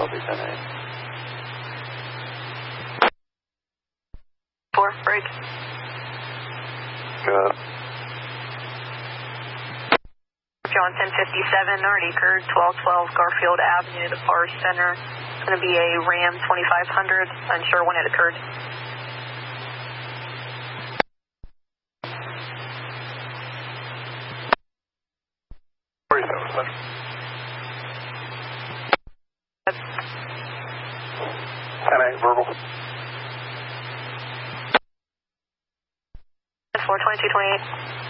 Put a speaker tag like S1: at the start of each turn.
S1: Delta 10-8.
S2: 4, break.
S1: Good.
S2: John 1057, already occurred, 1212 Garfield Avenue, the Pars Center. It's going to be a Ram 2500, unsure when it occurred.
S1: Verbal.
S2: 42228.